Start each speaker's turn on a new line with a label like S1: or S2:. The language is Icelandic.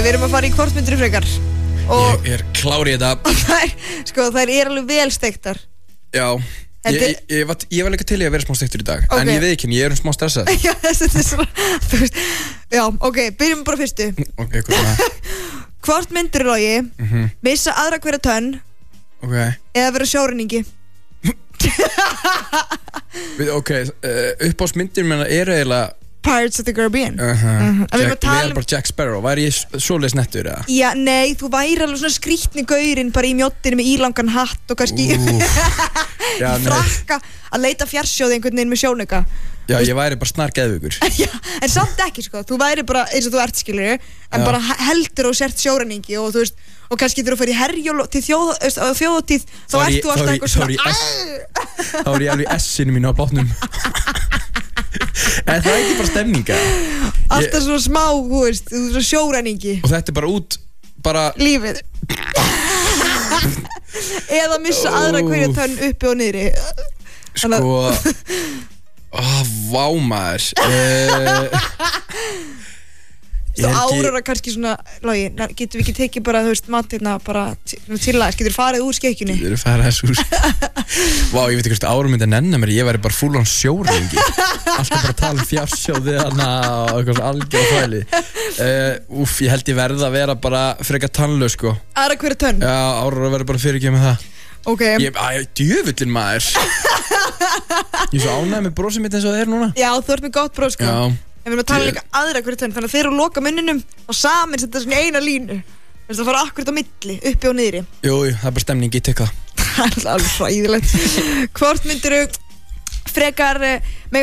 S1: Við erum að fara í hvort myndir frekar. Og
S2: Ég klár í þetta.
S1: þær vel steiktar.
S2: Já, ég var líka til í að vera smá steiktur í dag.
S1: Okay.
S2: En ég veit ekki, ég smá stressað.
S1: Já, þetta svona, þú veist. Já, ok, byrjum bara fyrstu.
S2: Ok, hvað er það?
S1: Hvort myndir Logi missa aðra hverja tönn eða vera sjóræningi?
S2: Ok, uppáhaldsmyndir minna eru eiginlega
S1: Pirates of the Caribbean.
S2: Við erum bara Jack Sparrow. Væri ég svoleiðis nettur eða?
S1: Já, nei, þú væri alveg svona skrýtni gaurinn bara í mjóttinu með ílangan hatt og kannski frakka að leita fjarsjóði einhvern veginn með sjónauka.
S2: Já, ég væri bara snar geðveikur.
S1: Já, en samt ekki sko, þú væri bara eins og þú ert skilur, en bara heldur og sért sjóræningi og þú veist, og kannski þegar þú fer í Herjólf til þjóðhátíð, þá ert þú alltaf eitthvað svona
S2: þá er ég alveg í S-inu mínu á botnum. En það er ekki bara stemninga.
S1: Alltaf svona smá, þú veist, þú er svona sjóræningi.
S2: Og þetta er bara út, bara
S1: lífið. Eða missa aðra hverja tönn uppi og niðri.
S2: Sko vá maður.
S1: Ára kannski svona, Logi, getum við ekki tekið bara, þú veist, matirna bara til aðeins, getur farið úr skekkjunni?
S2: Getur farið aðeins úr. Vá, ég veit ekki hvort Ára myndi að nenna mér, ég væri bara full on sjóræningi. Alltaf bara tala fjársjóði hana og eitthvað svona algjör og fæli. Ég held ég verða að vera bara frekar tannlaus, sko.
S1: Aðra hverja tönn?
S2: Já, Ára verður bara fyrirgefið með það.
S1: Ok.
S2: Djöfullinn maður. Ég er svo ánægð með brosið mitt eins og það er núna.
S1: Já, þú ert með gott bros, sko.
S2: Já.
S1: En við erum að tala líka aðra hverju tönn, þannig að þeir eru að loka munninum og saman setja svona eina línu. Það fara akkurat á milli, uppi og niðri.
S2: Jú, það er bara stemning, ég tek það.
S1: Það er alveg hræðilegt. Hvort myndirðu frekar